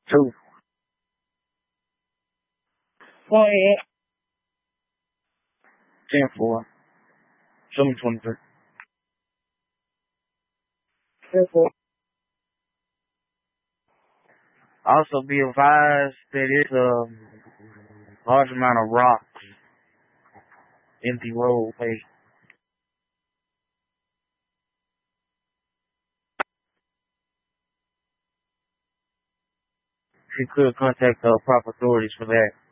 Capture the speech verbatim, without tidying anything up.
Two. Go ahead. Ten four. Seven twenty three. Ten four. Also be advised that it's a large amount of rocks, empty roadway. You could contact the proper authorities for that.